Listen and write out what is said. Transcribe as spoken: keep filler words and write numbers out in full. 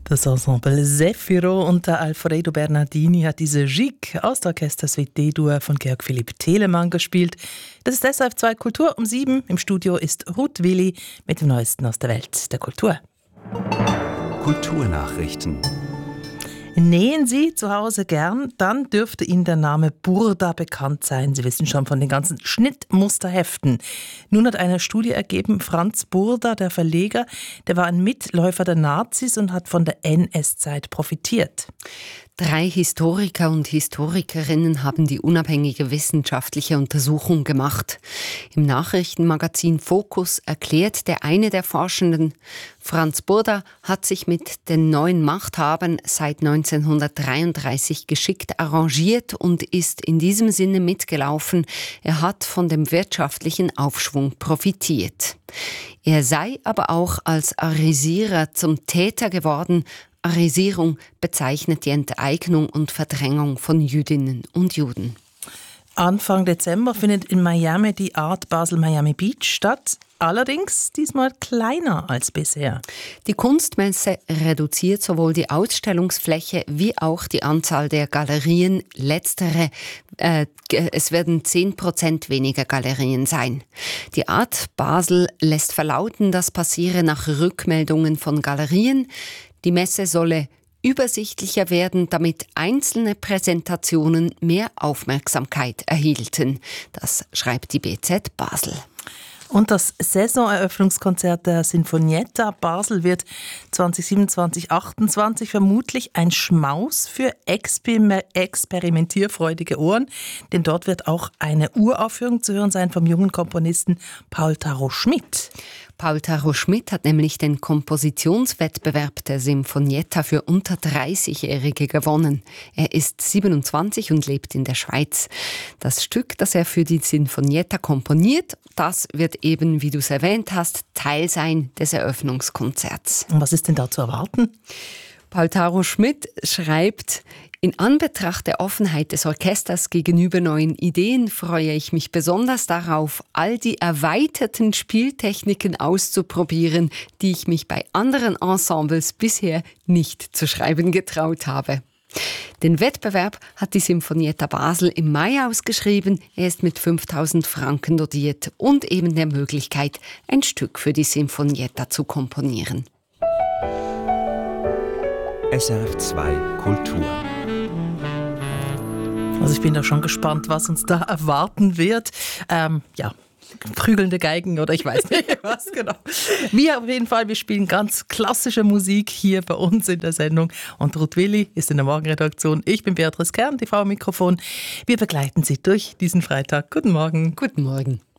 Das Ensemble Zefiro unter Alfredo Bernardini hat diese Gigue aus der Orchestersuite D-Dur von Georg Philipp Telemann gespielt. Das ist S R F zwei Kultur um sieben. Im Studio ist Ruth Willi mit dem Neuesten aus der Welt der Kultur. Kulturnachrichten. Nähen Sie zu Hause gern? Dann dürfte Ihnen der Name Burda bekannt sein. Sie wissen schon von den ganzen Schnittmusterheften. Nun hat eine Studie ergeben, Franz Burda, der Verleger, der war ein Mitläufer der Nazis und hat von der N S-Zeit profitiert. Drei Historiker und Historikerinnen haben die unabhängige wissenschaftliche Untersuchung gemacht. Im Nachrichtenmagazin Focus erklärt der eine der Forschenden, Franz Burda hat sich mit den neuen Machthabern seit neunzehnhundertdreiunddreißig geschickt arrangiert und ist in diesem Sinne mitgelaufen. Er hat von dem wirtschaftlichen Aufschwung profitiert. Er sei aber auch als Arisierer zum Täter geworden. Arisierung bezeichnet die Enteignung und Verdrängung von Jüdinnen und Juden. Anfang Dezember findet in Miami die Art Basel Miami Beach statt. Allerdings diesmal kleiner als bisher. Die Kunstmesse reduziert sowohl die Ausstellungsfläche wie auch die Anzahl der Galerien. Letztere, äh, es werden zehn Prozent weniger Galerien sein. Die Art Basel lässt verlauten, das passiere nach Rückmeldungen von Galerien. Die Messe solle übersichtlicher werden, damit einzelne Präsentationen mehr Aufmerksamkeit erhielten. Das schreibt die B Z Basel. Und das Saisoneröffnungskonzert der Sinfonietta Basel wird zwanzig siebenundzwanzig achtundzwanzig vermutlich ein Schmaus für exper- experimentierfreudige Ohren, denn dort wird auch eine Uraufführung zu hören sein vom jungen Komponisten Paul Tarot-Schmidt. Paul Tarot-Schmidt hat nämlich den Kompositionswettbewerb der Sinfonietta für unter dreißigjährige gewonnen. Er ist siebenundzwanzig und lebt in der Schweiz. Das Stück, das er für die Sinfonietta komponiert, das wird eben, wie du es erwähnt hast, Teil sein des Eröffnungskonzerts. Und was ist denn da zu erwarten? Paul Tarot-Schmidt schreibt: In Anbetracht der Offenheit des Orchesters gegenüber neuen Ideen freue ich mich besonders darauf, all die erweiterten Spieltechniken auszuprobieren, die ich mich bei anderen Ensembles bisher nicht zu schreiben getraut habe. Den Wettbewerb hat die Sinfonietta Basel im Mai ausgeschrieben. Er ist mit fünftausend Franken dotiert und eben der Möglichkeit, ein Stück für die Sinfonietta zu komponieren. S R F zwei Kultur. Also ich bin da schon gespannt, was uns da erwarten wird. Ähm, ja, prügelnde Geigen oder ich weiß nicht was genau. Wir auf jeden Fall, wir spielen ganz klassische Musik hier bei uns in der Sendung. Und Ruth Willi ist in der Morgenredaktion. Ich bin Beatrice Kern, T V-Mikrofon. Wir begleiten Sie durch diesen Freitag. Guten Morgen. Guten Morgen.